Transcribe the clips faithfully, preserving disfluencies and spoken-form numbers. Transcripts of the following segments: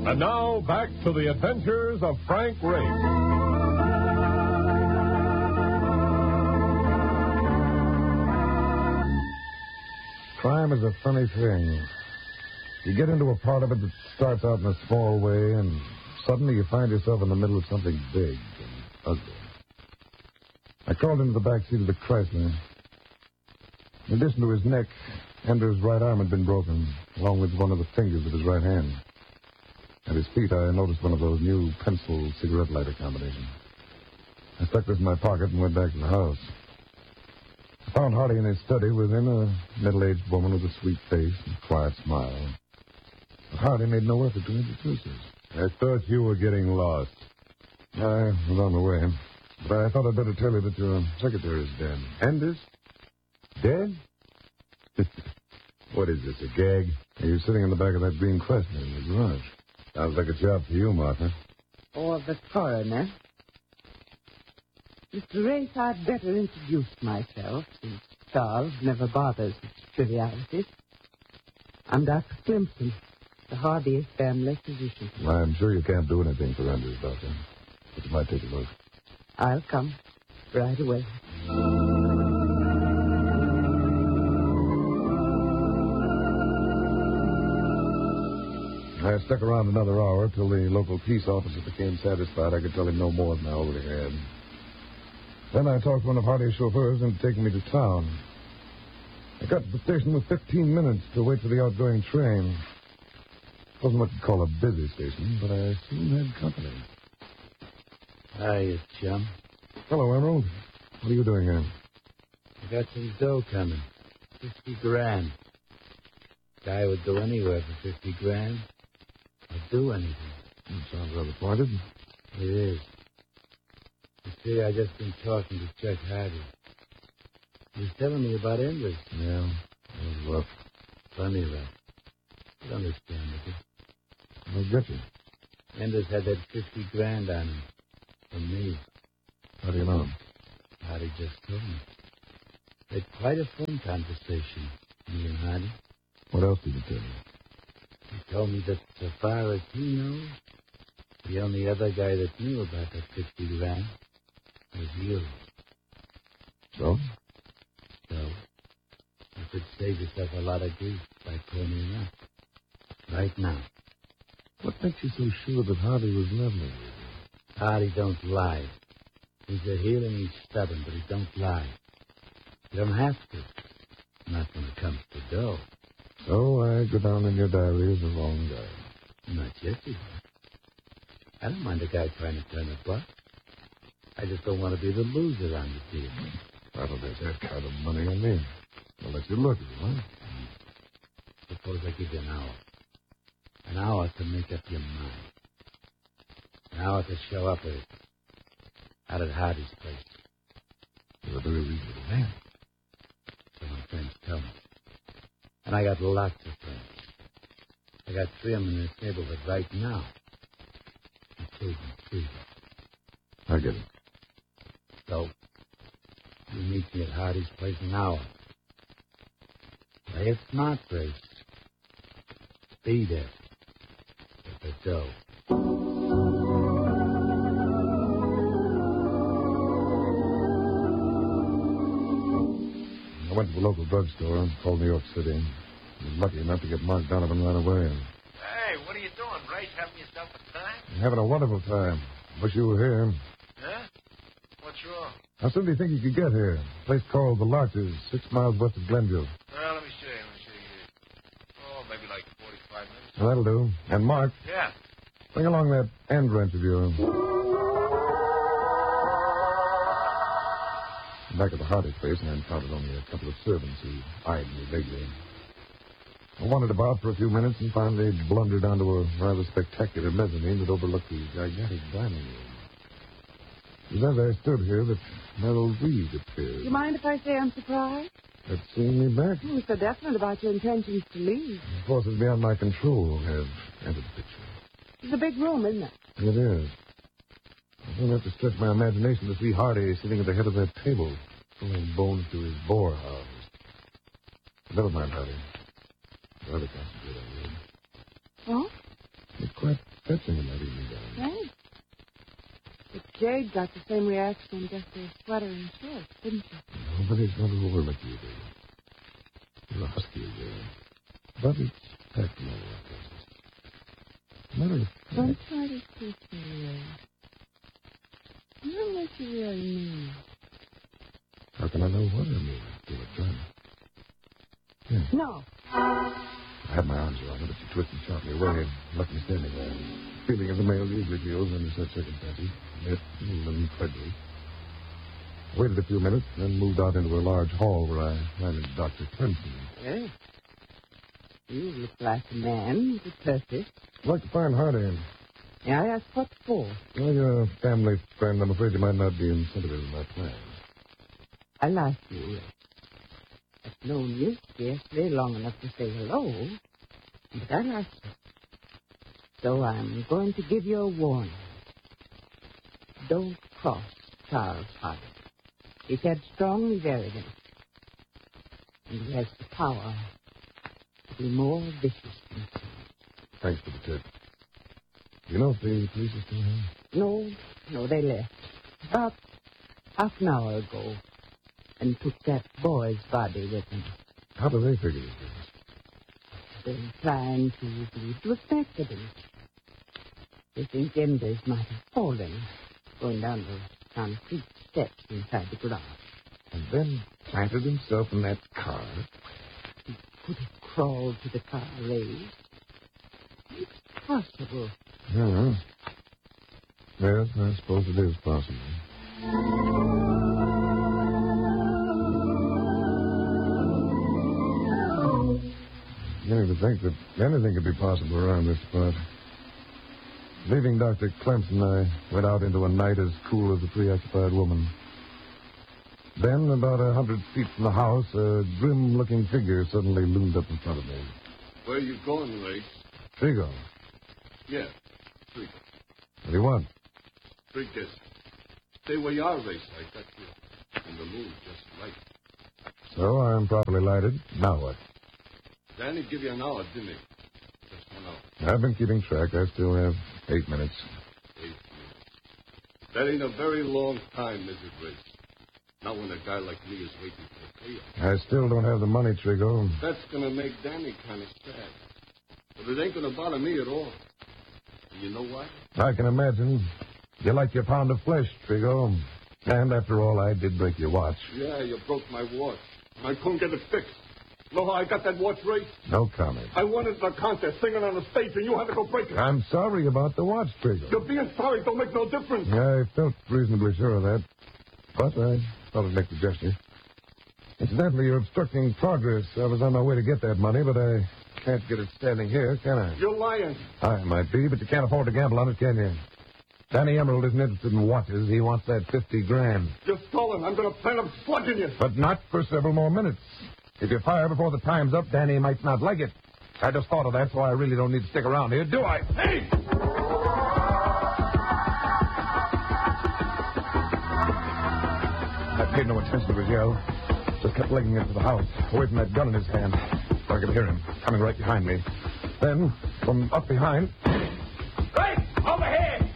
And now, back to the adventures of Frank Race. Crime is a funny thing. You get into a part of it that starts out in a small way, and suddenly you find yourself in the middle of something big and ugly. I crawled into the back seat of the Chrysler. In addition to his neck, Ender's right arm had been broken, along with one of the fingers of his right hand. At his feet, I noticed one of those new pencil cigarette lighter combinations. I stuck this in my pocket and went back to the house. I found Hardy in his study within a middle-aged woman with a sweet face and a quiet smile. But Hardy made no effort to introduce us. I thought you were getting lost. I was on the way, but I thought I'd better tell you that your secretary is dead. Anders? Dead? What is this, a gag? He was sitting in the back of that green Chrysler in the garage. Sounds like a job for you, Martha. Or the coroner. Mister Race, I'd better introduce myself, since Charles never bothers with trivialities. I'm Doctor Clemson, the Hardy family physician. I'm sure you can't do anything for Anders, Doctor, but you might take a look. I'll come right away. I stuck around another hour till the local police officer became satisfied I could tell him no more than I already had. Then I talked to one of Hardy's chauffeurs into taking me to town. I got to the station with fifteen minutes to wait for the outgoing train. It wasn't what you'd call a busy station, but I soon had company. Hiya, chum. Hello, Emerald. What are you doing here? I got some dough coming. Fifty grand. Guy would go anywhere for fifty grand. I'd do anything. That sounds rather pointed. It is. You see, I just been talking to Chuck Hardy. He was telling me about Enders. Yeah, it was rough. Funny rough. You understand, Nicky. I'll get you. Enders had that fifty grand on him. From me. How do you know? Hardy just told me. They had quite a phone conversation, me and Hardy. What else did he tell you? He told me that so far as he knows, the only other guy that knew about that fifty grand was you. So? So, you could save yourself a lot of grief by phoning up. Right now. What makes you so sure that Hardy was leveling with you? Hardy don't lie. He's a heel and he's stubborn, but he don't lie. You don't have to. Not when it comes to dough. So I go down in your diary as the wrong guy. Not yet, you don't. I don't mind a guy trying to turn a buck. I just don't want to be the loser on the deal. I don't have that kind of money on me. I'll let you look at it, huh? Suppose I give you an hour. An hour to make up your mind. An hour to show up at, out at Hardy's place. You're a very reasonable man. So my friends tell me. And I got lots of friends. I got three of them in this neighborhood right now. Including Frida. I get it. So, you meet me at Hardy's place in an hour. Play it smart, Grace. Be there. With the dough. I went to the local drugstore and called New York City. I was lucky enough to get Mark Donovan right away. Hey, what are you doing, Race? Having yourself a time? I'm having a wonderful time. Wish you were here. Huh? What's wrong? How soon do you think you could get here? A place called The Larches, six miles west of Glenville. Well, let me show you. Let me show you. Oh, maybe like forty-five minutes. Well, that'll do. And Mark, Yeah. bring along that end wrench of yours. Back at the Hardy place, I encountered only a couple of servants who eyed me vaguely. I wandered about for a few minutes and finally blundered onto a rather spectacular mezzanine that overlooked the gigantic dining room. It was as I stood here that Merrill Reed appeared. Do you mind if I say I'm surprised? Had seen me back. You were so definite about your intentions to leave. The forces beyond my control have entered the picture. It's a big room, isn't it? It is. I don't have to stretch my imagination to see Hardy sitting at the head of that table, throwing bones to his boar house. Never mind, Hardy. I'd rather concentrate on you. Oh? You're quite fetching him that evening, Dan. Right. But Jade got the same reaction just a sweater and shorts, didn't she? Nobody's going to overlook you, dear. You're a husky, dear. But it's acting all right. Matter of fact, Don't try to kiss me, Ray. I don't know what you really mean. how can I know what I mean? Do it, try. Yeah. No. I had my arms around her, but she twisted sharply away and left me standing there. Feeling as a male usually feels under such circumstances. Yet, and incredibly. Waited a few minutes, then moved out into a large hall where I ran into Doctor Clemson. Well, you look like a man with a purpose. I'd like to find Hardy. May I ask what for? Well, you're a family friend. I'm afraid you might not be insensitive in my plans. I like you, Ray. I've known you scarcely long enough to say hello, but I like you. So I'm going to give you a warning. Don't cross Charles Hardy. He's headstrong, he's arrogant. And he has the power to be more vicious than you. Thanks for the tip. You know if the police are still here? No, no, they left. About half an hour ago. And took that boy's body with them. How do they figure this business? They're inclined to believe it was an accident. They think embers might have fallen, going down the concrete steps inside the garage. And then planted himself in that car. He could have crawled to the car, Ray. It's possible. Yeah. Yes, I suppose it is possible. Beginning to think that anything could be possible around this spot. Leaving Doctor Clemson, I went out into a night as cool as a preoccupied woman. Then, about a hundred feet from the house, a grim-looking figure suddenly loomed up in front of me. Where are you going, Ray? Trigo. Yeah, Trigo. What do you want? Three kids. Stay where you are, Ray. I got you in the mood just right. So I'm properly lighted. Now what? Danny give you an hour, didn't he? Just one hour. I've been keeping track. I still have eight minutes. Eight minutes. That ain't a very long time, is it, Ray? Not when a guy like me is waiting for a payoff. I still don't have the money, Trigo. That's gonna make Danny kind of sad. But it ain't gonna bother me at all. And you know why? I can imagine. You like your pound of flesh, Trigo. And after all, I did break your watch. Yeah, you broke my watch. I couldn't get it fixed. Know how I got that watch race? No comment. I won it in a contest, singing on the stage, and you had to go break it. I'm sorry about the watch, Trigo. You're being sorry don't make no difference. I felt reasonably sure of that. But I thought I'd make the gesture. Incidentally, you're obstructing progress. I was on my way to get that money, but I can't get it standing here, can I? You're lying. I might be, but you can't afford to gamble on it, can you? Danny Emerald isn't interested in watches. He wants that fifty grand. You're stolen. I'm going to plan on slugging you. But not for several more minutes. If you fire before the time's up, Danny might not like it. I just thought of that, so I really don't need to stick around here, do I? Hey! I paid no attention to his yell. Just kept legging into the house, away from that gun in his hand. I could hear him coming right behind me. Then, from up behind... Right! Over here!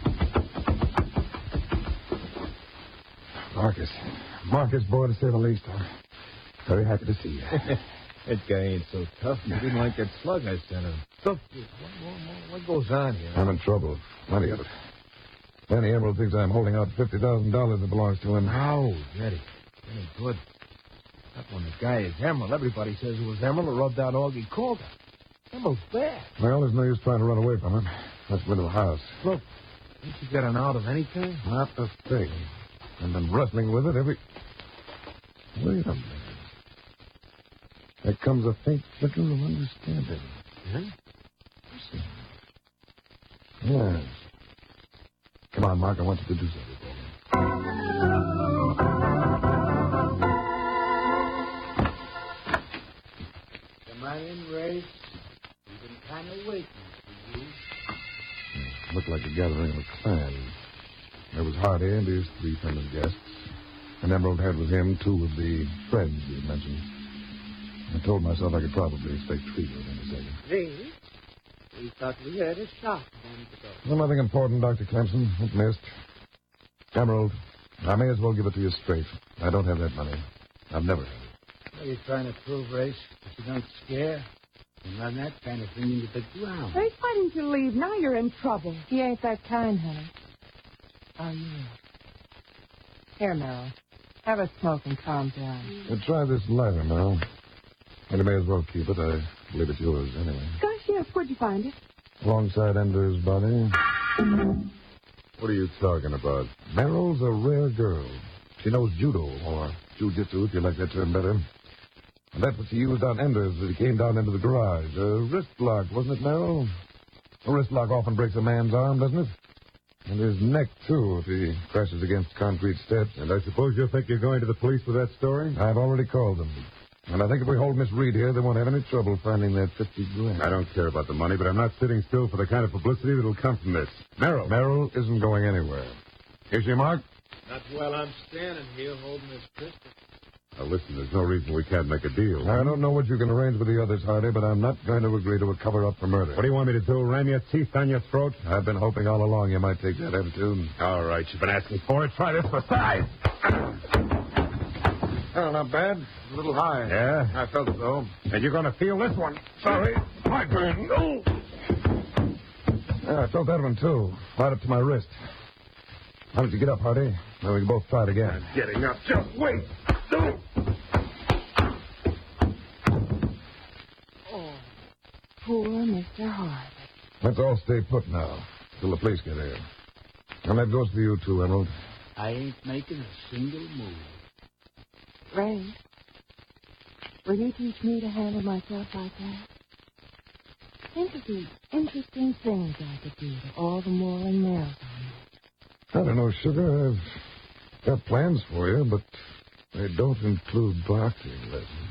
Marcus. Marcus, boy, to say the least. I'm very happy to see you. That guy ain't so tough. He didn't like that slug I sent him. So, what, what, what goes on here? I'm in trouble. Plenty of it. Danny Emerald thinks I'm holding out fifty thousand dollars that belongs to him. No, Eddie. That ain't good. Not when the guy is Emerald. Everybody says it was Emerald who rubbed out Augie Calder. Emerald's bad. Well, there's no use trying to run away from him. Let's go to the house. Look, didn't you get an out of any kind? Not a thing. I've been wrestling with it every... Wait a minute. There comes a faint flicker of understanding. Huh? Listen. Yes. Come on, Mark. I want you to do something for me. Come on in, Ray. We've been kind of waiting for you. It looked like a gathering of a clan. There was Hardy and his three feminine guests. And Emerald had with him two of the friends you had mentioned. I told myself I could probably expect Trigo in a second. Ray, We thought we heard a shot a moment ago. Well, nothing important, Doctor Clemson. It missed. Emerald, I may as well give it to you straight. I don't have that money. I've never had it. What are you trying to prove, Race? That you don't scare? You run that kind of thing into the ground. Race, why didn't you leave? Now you're in trouble. He ain't that kind, honey. Oh, yeah. Here, Merrill. Have a smoke and calm down. Well, try this lighter, Mel. And you may as well keep it. I believe it's yours anyway. Gosh, yes. Where'd you find it? Alongside Ender's body. What are you talking about? Merrill's a rare girl. She knows judo, or jujitsu, if you like that term better. And that's what she used on Enders as he came down into the garage. A wrist lock, wasn't it, Merrill? A wrist lock often breaks a man's arm, doesn't it? And his neck, too, if he crashes against concrete steps. And I suppose you think you're going to the police with that story? I've already called them. And I think if we hold Miss Reed here, they won't have any trouble finding that fifty grand. I don't care about the money, but I'm not sitting still for the kind of publicity that'll come from this. Merrill. Merrill isn't going anywhere. Is she, Mark? Not while I'm standing here holding this pistol. Now, listen, there's no reason we can't make a deal. I don't know what you can arrange with the others, Hardy, but I'm not going to agree to a cover-up for murder. What do you want me to do, ram your teeth down your throat? I've been hoping all along you might take that attitude. All right, you've been asking for it. Try this for size. Oh, not bad. A little high. Yeah? I felt it, though. And you're going to feel this one. Sorry. My turn. Oh. Yeah, I felt that one, too. Right up to my wrist. Why don't you get up, Hardy? Then we can both try it again. I'm getting up. Just wait. No. Oh, poor Mister Hardy. Let's all stay put now, till the police get here. And that goes for you, too, Emerald. I ain't making a single move. Ray, will you teach me to handle myself like that? Think of the interesting things I could do to all the moral nails on me. I don't know, Sugar. I've got plans for you, but they don't include boxing lessons.